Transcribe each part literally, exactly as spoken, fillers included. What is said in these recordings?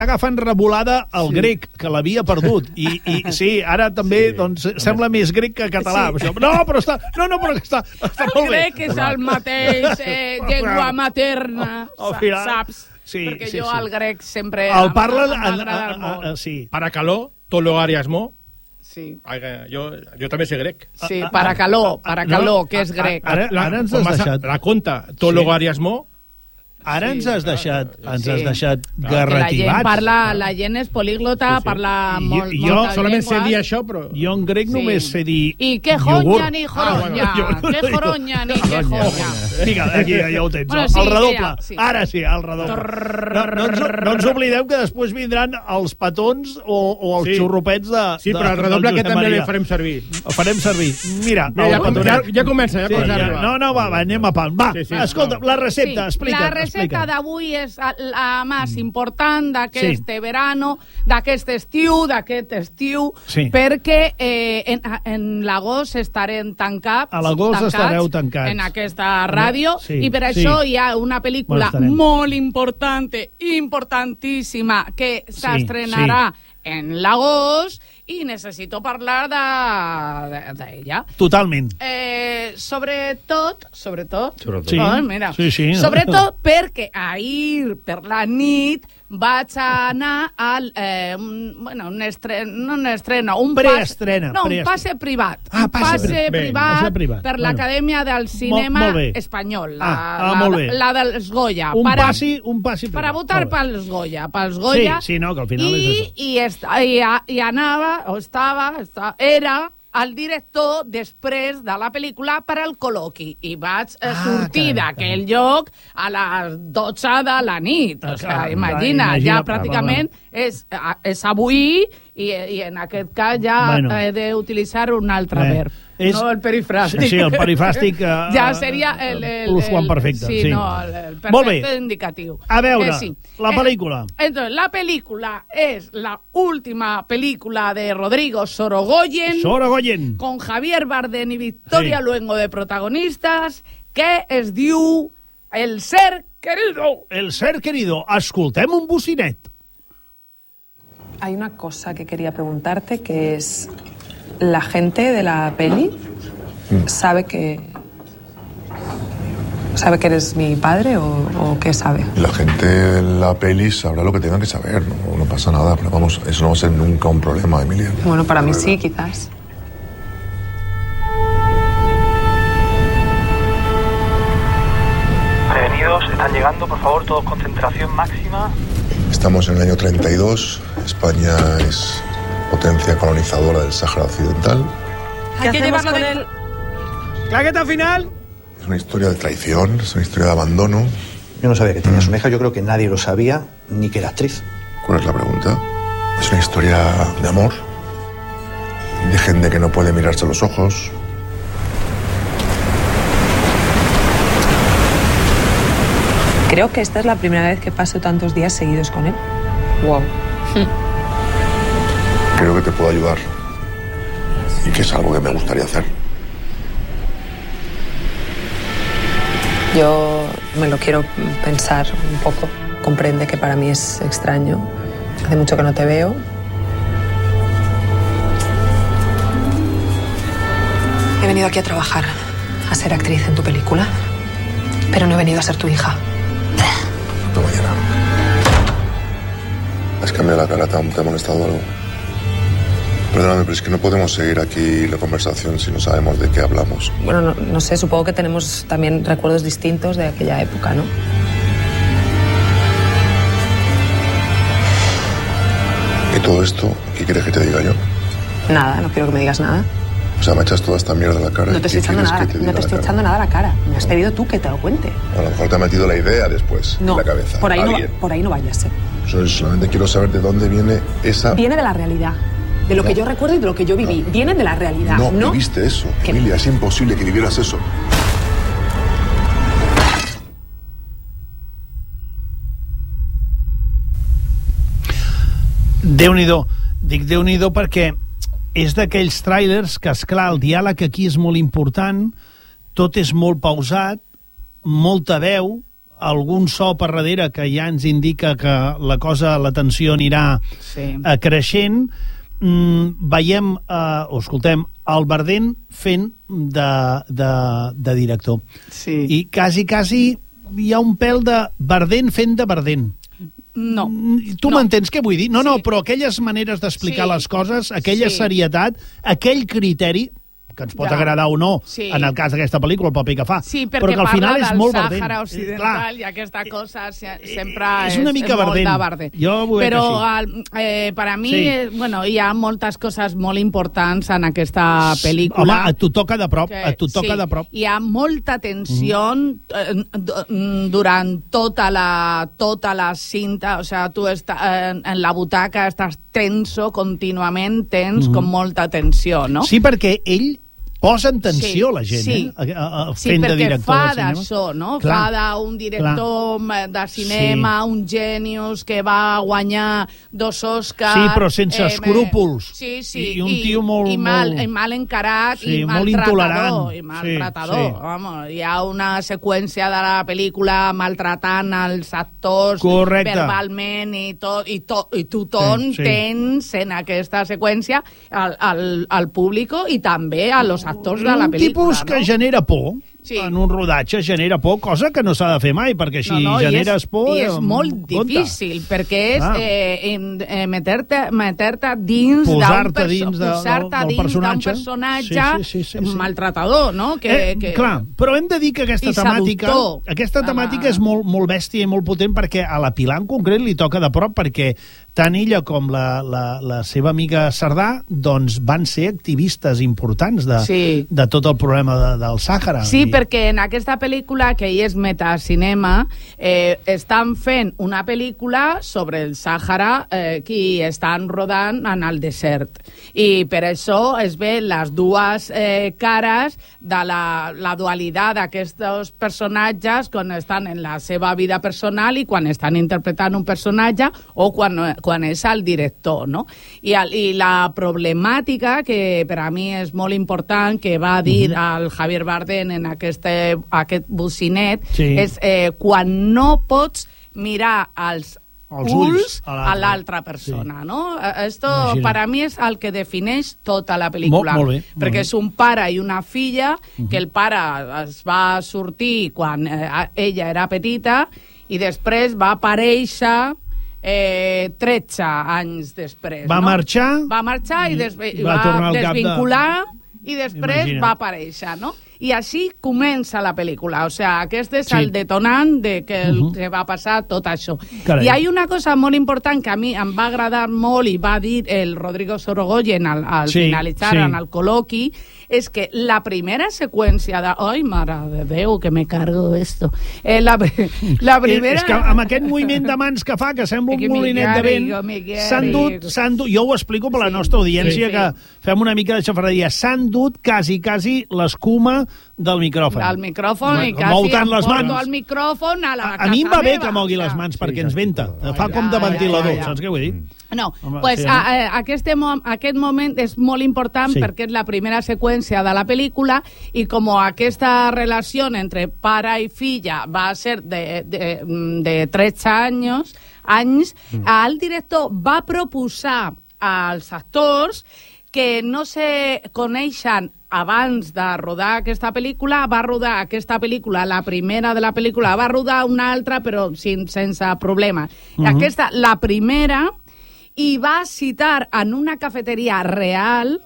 agafant revolada el sí. grec, que l'havia perdut. I, I sí, ara també sí. doncs, sembla més grec que català. Sí. Això. No, però està, no, no, però està, està el molt bé. El grec és el mateix, eh, llengua materna, al final, saps? Sí, Perquè sí, jo sí. al grec sempre el parla, m'agrada molt. Sí. Para calor, tologariasmo. Sí. Jo, jo també sé grec. Sí, para calor, para calor, que és grec. Ara, ara ens has deixat... La conta, tologariasmo. Ara sí. ens has deixat, ens sí. has deixat Clar. garrativats. La gent parla, la gent és políglota, sí, sí. parla molt, I, jo moltes solament llengües. sé dir això, però... Jo en grec sí. només sé dir... I que jonya ni joronya, ah, bueno. que joronya ni que jonya. Vinga, aquí ja ho tens, bueno, sí, el redoble. Ja, sí. Ara sí, el redoble. No, no, ens, no ens oblidem que després vindran els petons o, o els sí. xurrupets de... Sí, però el redoble que també li farem servir. El farem servir. Mira, Mira ja, ja, ja comença, ja sí, comença. Ja, no, no, va, va, anem a pam. Va, sí, sí, escolta, no. la recepta, sí, explica't. La recepta explica. d'avui és la més important d'aquest sí. verano, d'aquest estiu, d'aquest estiu, sí. perquè eh, en, en l'agost estarem tancats, a l'agost estareu tancats en aquesta ràdio, sí, i per sí. això hi ha una pel·lícula bueno, molt important, importantíssima, que s'estrenarà sí, sí. en l'agost, i necessito parlar d'ella. De, Totalment. Eh, sobretot, sobretot, sobretot. Sí. Oh, mira, sí, sí, no? sobretot perquè ahir per la nit vaig anar al eh, un, bueno, un estreno, no un estreno, un preestrena, no, un passe privat, ah, un passe, passe pri privat, passe privat per bueno. l'Acadèmia del Cinema Mol, Espanyol, la, ah, ah, la, molt bé. la dels Goya, un para, passi, un passi privat. Per a votar pels Goya, pels Goya, sí, sí, no, que al final i, és això. I, est, i, i anava, o estava, estava era el director després de la pel·lícula per al col·loqui, i vaig ah, sortir d'aquell lloc a les dotze de la nit. O sigui, ah, imagina, imagina, ja pràcticament és, és avui, i, i en aquest cas ja bueno. he d'utilitzar un altre eh. verb. És... No el perifràstic. Sí, el perifràstic... Uh, ja seria el... el plus quan perfecte. Sí, sí, no, el, el perfecte indicatiu. A veure, eh, sí. la pel·lícula. Eh, entonces, la pel·lícula és la última pel·lícula de Rodrigo Sorogoyen. Sorogoyen. Con Javier Bardem i Victoria sí. Luengo de protagonistas, que es diu El ser querido. El ser querido. Escoltem un bocinet. Hay una cosa que quería preguntarte, que es... ¿La gente de la peli sabe que sabe que eres mi padre o, o qué sabe? La gente de la peli sabrá lo que tenga que saber, no, no pasa nada, pero vamos, eso no va a ser nunca un problema, Emilia. Bueno, para mí sí, quizás. Prevenidos, están llegando, por favor, todos concentración máxima. Estamos en el año treinta y dos, España es... potencia colonizadora del Sáhara Occidental. ¿Qué hacemos con él? ¿Claqueta final? Es una historia de traición, es una historia de abandono. Yo no sabía que tenía su hija, yo creo que nadie lo sabía, ni que era actriz. ¿Cuál es la pregunta? Es una historia de amor, de gente que no puede mirarse a los ojos. Creo que esta es la primera vez que paso tantos días seguidos con él. Wow. Creo que te puedo ayudar y que es algo que me gustaría hacer. Yo me lo quiero pensar un poco. Comprende que para mí es extraño. Hace mucho que no te veo. He venido aquí a trabajar, a ser actriz en tu película, pero no he venido a ser tu hija. No, mañana. ¿Has cambiado la cara? ¿Te ha molestado algo? Perdóname, pero es que no podemos seguir aquí la conversación si no sabemos de qué hablamos. Bueno, no, no sé, supongo que tenemos también recuerdos distintos de aquella época, ¿no? ¿Y todo esto qué quieres que te diga yo? Nada, no quiero que me digas nada. O sea, me echas toda esta mierda a la cara. No te estoy echando nada, te no te estoy echando nada a la cara. Me has pedido tú que te lo cuente. A lo mejor te ha metido la idea después no, en la cabeza. Por ahí, no, por ahí no vayas, ¿eh? Yo solamente quiero saber de dónde viene esa... Viene de la realidad. De lo no. que yo recuerdo y de lo que yo viví. No. Viene de la realidad. No, ¿no? viviste eso. ¿Qué? Emilia, es imposible que vivieras eso. Déu-n'hi-do. Dic Déu-n'hi-do perquè és d'aquells tràilers que, esclar, el diàleg aquí és molt important, tot és molt pausat, molta veu, algun so per darrere que ja ens indica que la cosa, la tensió anirà sí. uh, creixent, mm, veiem, uh, o escoltem, el Bardem fent de, de, de director. Sí. I quasi, quasi hi ha un pèl de Bardem fent de Bardem. No. Tu no. m'entens què vull dir? No, sí. no, però aquelles maneres d'explicar sí. les coses, aquella sí. serietat, aquell criteri, que ens pot ja. agradar o no, sí. en el cas d'aquesta pel·lícula, el paper que fa. Sí, però que al final és molt Bardem. Sàhara Occidental i aquesta cosa sempre és, una mica és molt Bardem. de Bardem. Jo ho veig però així. Eh, per a mi, sí. eh, bueno, hi ha moltes coses molt importants en aquesta pel·lícula. Home, et t'ho toca de prop, que, et t'ho toca sí, de prop. Hi ha molta tensió mm. eh, durant tota la, tota la cinta, o sea, tu està, eh, en la butaca estàs tenso contínuament, tens mm. com molta tensió, no? Sí, perquè ell posa en tensió sí, la gent, sí. eh? A, a, sí, fent de director de cinema. Sí, perquè fa d'això, no? clar, fa d'un director clar. de cinema, sí. un genius que va guanyar dos Oscars... Sí, però sense eh, escrúpols. Sí, sí. I, i un tio molt... I mal, molt... i mal encarat, sí, i maltratador. I maltratador. Sí, sí. Vamos, hi ha una seqüència de la pel·lícula maltratant els actors correcte. Verbalment i tot, i, to, i tothom sí, sí. tens en aquesta seqüència al, al, al públic i també a los actors de la pel·lícula. Un tipus que no? genera por. Sí. En un rodatge genera por, cosa que no s'ha de fer mai, perquè si no, no, generes i és, por... I és molt compte. difícil, perquè és ah. eh, eh, meter-te meter dins d'un perso dins, de, del, del personatge, personatge sí, sí, sí, sí, sí. maltratador, no? Que, eh, que... Clar, però hem de dir que aquesta I temàtica seductor. aquesta temàtica ah. és molt, molt bèstia i molt potent, perquè a la Pilar en concret li toca de prop, perquè tant ella com la, la, la seva amiga Cerdà doncs van ser activistes importants de, sí. de tot el problema de, del Sàhara. Sí, I... perquè en aquesta pel·lícula, que hi és metacinema, eh, estan fent una pel·lícula sobre el Sàhara eh, que estan rodant en el desert. I per això es ve les dues eh, cares de la, la dualitat d'aquests personatges quan estan en la seva vida personal i quan estan interpretant un personatge o quan, quan és el director, no? I, el, i la problemàtica, que per a mi és molt important, que va dir uh -huh. el Javier Bardem en este aquest bocinet, sí. és eh, quan no pots mirar als els ulls a l'altra persona, sí. no? Esto Imagina. Para mi és el que defineix tota la pel·lícula, molt, molt bé, molt perquè bé. és un pare i una filla, uh -huh. que el pare es va sortir quan eh, ella era petita i després va aparèixer eh, tretze anys després. Va no? marxar, va marxar i, des i va, va desvincular de... i després Imagina. va aparèixer, no? I així comença la pel·lícula. O sigui, aquest és sí. el detonant de que, el, uh -huh. que va passar tot això. Carai. I hi ha una cosa molt important que a mi em va agradar molt i va dir el Rodrigo Sorogoyen al, al sí, finalitzar sí. en el col·loqui, és que la primera seqüència de... Ai, mare de Déu, que me cargo esto. Eh, la, la primera... És que amb aquest moviment de mans que fa, que sembla un molinet de vent, s'han dut, s'han dut... Jo ho explico per la sí. nostra audiència, sí, sí. que fem una mica de xafarderia. S'han dut quasi, quasi l'escuma del micròfon. Del micròfon i quasi Mou tant les mans. el micròfon a la a, casa a mi em va bé meva, que mogui les mans, perquè ens venta. Fa com de ventilador, saps què vull dir? No, Home, pues sí, a, a, aquest, aquest moment és molt important sí. perquè és la primera seqüència de la pel·lícula i com aquesta relació entre pare i filla va ser de, de, de tretze anys, anys mm. el director va proposar als actors que no se coneixen abans de rodar aquesta pel·lícula, va rodar aquesta pel·lícula, la primera de la pel·lícula, va rodar una altra però sin, sense problema. Uh -huh. Aquesta, la primera, i va citar en una cafeteria real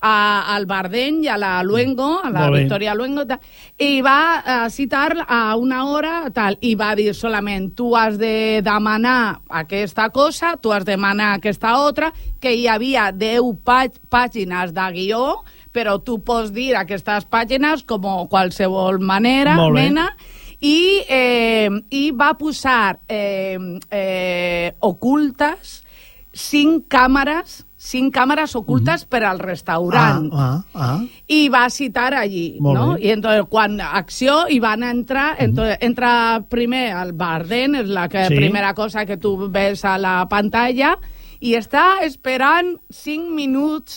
a, al Bardem i a la Luengo, a la Victoria Luengo, tal, i va uh, citar a una hora, tal, i va dir solament tu has de demanar aquesta cosa, tu has de demanar aquesta altra, que hi havia deu pàg pàgines de guió, però tu pots dir aquestes pàgines com qualsevol manera, mena, i, eh, i va posar eh, eh, ocultes cinc càmeres cinc càmeres ocultes uh -huh. per al restaurant. Ah, ah, ah. I va citar allí, no? I entonces, quan acció, hi van entrar, entonces, entra primer el Bardem, és la que, sí. primera cosa que tu ves a la pantalla, i està esperant cinc minuts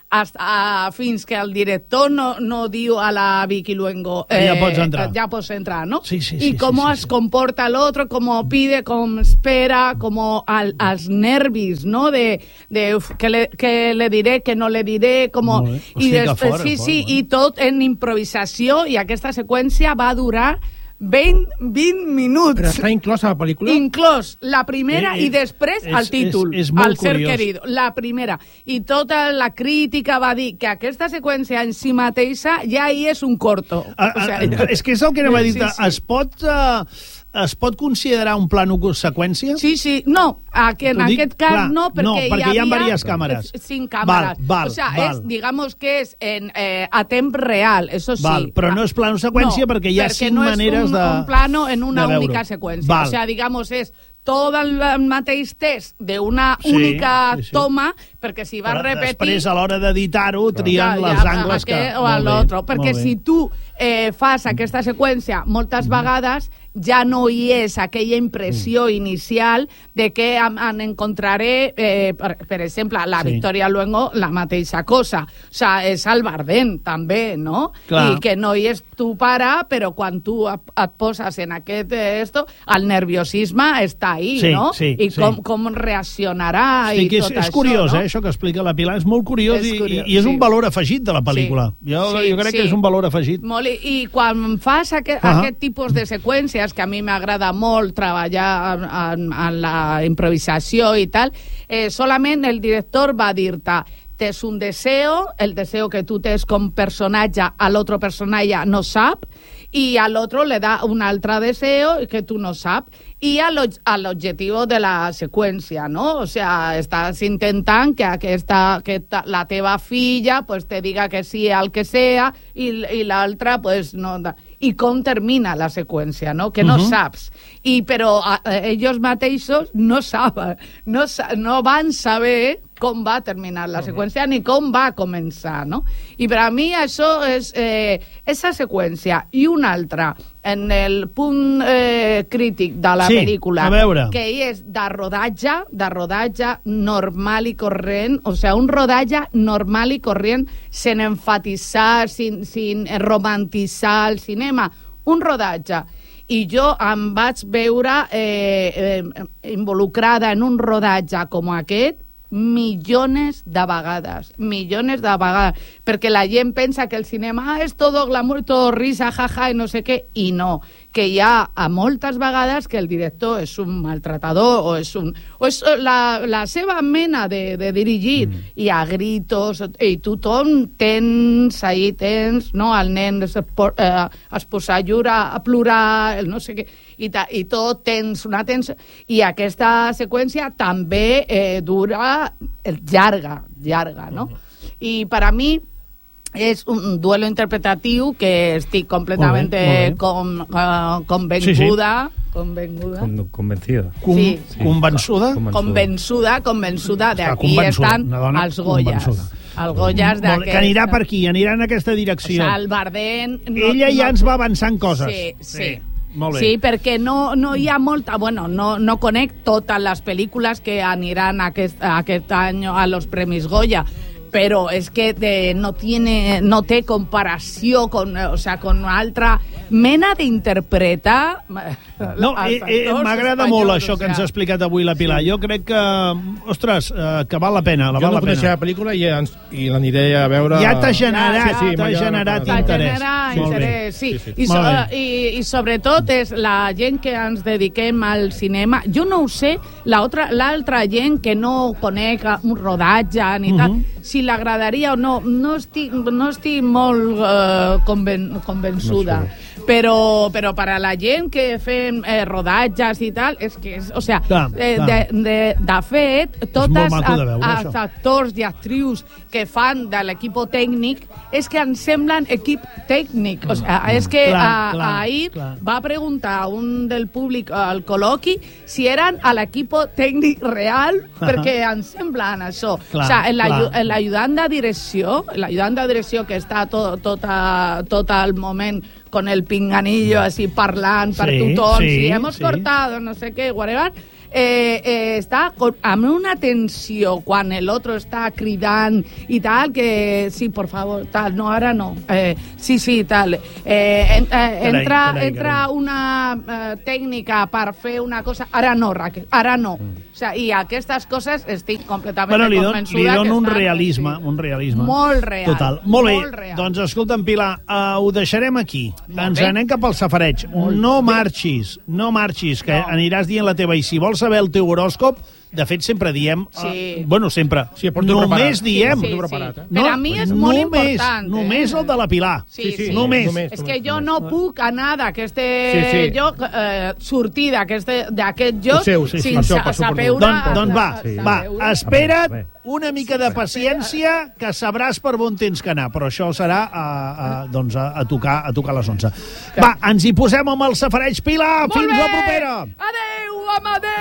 hasta, fins que el director no, no diu a la Vicky Luengo eh, ja pots entrar, ya pots entrar, ¿no? Sí, sí, y sí, cómo sí, es sí, sí. comporta el otro, cómo pide, cómo espera, cómo al, als nervis, ¿no? De, de uf, que, le, que le diré, que no le diré, como... I després, fora, sí, fora, sí, fora. I tot en improvisació, i aquesta seqüència va durar vint, vint minuts. Però està inclosa la pel·lícula? Inclòs la primera eh, eh, i després és, el títol, és, és molt el ser curiós. querido, la primera. I tota la crítica va dir que aquesta seqüència en si mateixa ja hi és un corto. A, a, o sigui, és que és el que anem a dir. sí, sí. Es pot... Uh, es pot considerar un plano seqüència? Sí, sí. No, que en dic, aquest cas clar, no, perquè, no, perquè hi, hi ha havia diverses càmeres. cinc càmeres. Val, val, o sea, val. és, digamos que és en, eh, a temps real, eso sí. Val, però no és plano seqüència no, perquè hi ha cinc no maneres un, de... un plano en una de única seqüència. Val. O sea, digamos, és tot el mateix test d'una Sí, única sí, sí. toma, perquè si vas Però repetir... després, a l'hora d'editar-ho, trien ja, les ja, angles que... o a l'altre, perquè molt bé. si tu eh, fas aquesta seqüència moltes Mm. vegades, ja no hi és aquella impressió Mm. inicial de que en, en encontraré, eh, per, per exemple, la Sí. Victoria Luengo, la mateixa cosa. O sea, és el Bardem, també, no? Clar. I que no hi és tu pare, però quan tu et, et poses en aquest eh, esto, el nerviosisme està ahí, Sí, no? sí, I sí. com, com reaccionarà Sí, i que és, tot és això, curiós, no? eh, això que explica la Pilar, és molt curiós, És i, curiós, i, i és sí. un valor afegit de la pel·lícula. Sí. Jo, Sí, jo crec sí. que és un valor afegit. Molt, i, i quan fas aquest, Ahà. aquest tipus de seqüències, que a mi m'agrada molt treballar en, en, en la improvisació i tal, eh, solament el director va dir-te tens un deseo, el deseo que tu tens com personatge, a l'altre personatge no sap, i a l'altre le da un altre deseo que tu no sap, i a l'objectiu de la seqüència, no? O sea, estàs intentant que aquesta, que ta, la teva filla pues, te diga que sí al que sea, i, i l'altra pues, no... I com termina la seqüència, no? Que no uh-huh. saps. I, però a, a, ells mateixos no saben, no, no van saber com va terminar la seqüència ni com va començar, no? I per a mi això és eh, esa seqüència i una altra en el punt eh, crític de la sí, pel·lícula, a veure. que és de rodatge, de rodatge normal i corrent, o sigui, un rodatge normal i corrent, sen enfatitzar, sin, sin romantitzar el cinema, un rodatge. I jo em vaig veure eh, eh, involucrada en un rodatge com aquest millones de vegades, millones de vegades, perquè la gent pensa que el cinema ah, és todo glamour, todo risa, jaja, i no sé què, i no, que hi ha a moltes vegades que el director és un maltratador o és, un, o és la, la seva mena de, de dirigir, mm. i a gritos, i tothom tens, ahí tens, no? El nen es, eh, es posa a llorar, a plorar, el no sé què, i, ta, i tot tens una tensió, i aquesta seqüència també eh, dura llarga, llarga, no? Uh-huh. I per a mi és un duelo interpretatiu que estic completament com, uh, convenguda, sí, sí. convenguda. Con, convencida. Com, sí. Convençuda? Convençuda, convençuda. D'aquí estan els Goyas. El Goyas d'aquest... Que anirà per aquí, anirà en aquesta direcció. O sigui, el Bardem... No, Ella ja no... ens va avançant coses. Sí, sí. sí. Molt bé. Sí, perquè no, no hi ha molta... Bueno, no, no conec totes les pel·lícules que aniran aquest, aquest any a los premis Goya, però és que de, no, tiene, no té comparació con, o sea, con altra mena d'interpretar... No, eh, eh, m'agrada molt això que ens ha explicat avui la Pilar. Jo crec que, ostres, eh, que val la pena, la jo val no la pena. coneixia la pel·lícula i, i l'aniré a veure... Ja t'ha generat, sí, sí, t'ha generat interès. T'ha interès, sí. sí, sí. I, so, i, I sobretot és la gent que ens dediquem al cinema. Jo no ho sé, l'altra gent que no conec un rodatge ni uh-huh. tal, si l'agradaria o no. No estic, no estic molt uh, conven, convençuda. No sé. Però, però per a la gent que fem eh, rodatges i tal, és que, és, o sea, clar, eh, clar. De, de, de fet, tots els actors i actrius que fan de l'equip tècnic és que ens semblen equip tècnic. O sea, és que clar, a, clar, ahir clar. va preguntar a un del públic al col·loqui si eren a l'equip tècnic real, perquè ens semblen això. Clar, o sea, l'ajudant de direcció, l'ajudant de direcció que està tot, tot, a, tot el moment con el pinganillo así parlant per sí, tothom, sí, si hemos sí. cortado, no sé què, whatever, eh, eh, està con, amb una tensió quan l'altre està cridant i tal, que sí, por favor, tal, no, ara no. Eh, sí, sí, tal. Eh, en, eh, entra, carai, entra carai. una eh, tècnica per fer una cosa, ara no, Raquel, ara no. Mm. O sea, i aquestes coses estic completament bueno, li don, convençuda li don que un estan... realisme, Sí. un realisme. Molt real. Total. Molt bé, molt real. doncs escolta'm, Pilar, uh, ho deixarem aquí. Molt Ens bé. anem cap al safareig. Molt no marxis, no marxis, que no. aniràs dient la teva. I si vols saber el teu horòscop, de fet, sempre diem... Sí. Uh, bueno, sempre. Sí, només diem... Sí, sí, sí. Preparat, eh? Per a mi és molt només, important. Només eh? el de la Pilar. Sí, sí. Només. només. És que jo no puc anar d'aquest sí, sí. lloc, eh, sortir d'aquest lloc seu, sí, sí. sense Això saber una... Doncs, doncs va, Sí. va, espera't Bé. una mica de paciència, que sabràs per on tens que anar, però això serà a, a, doncs a, a, tocar, a tocar a les onze. Va, ens hi posem amb el safareig, Pilar, Molt fins bé. la propera! Adéu, Amadeu!